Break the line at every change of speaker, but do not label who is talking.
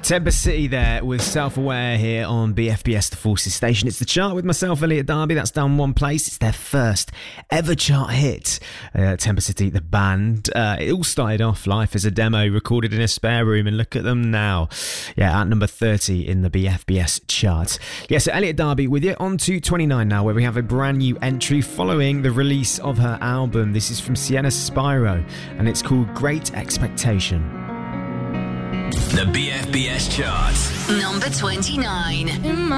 Temper City there with Self-Aware here on BFBS The Forces Station. It's the chart with myself, Elliot Darby. That's down one place. It's their first ever chart hit. Temper City, the band. It all started off life as a demo recorded in a spare room, and look at them now. Yeah, at number 30 in the BFBS chart. Yeah, so Elliot Darby with you. On to 29 now, where we have a brand new entry following the release of her album. This is from Sienna Spyro, and it's called Great Expectation.
The BFBS chart.
Number 29.
In my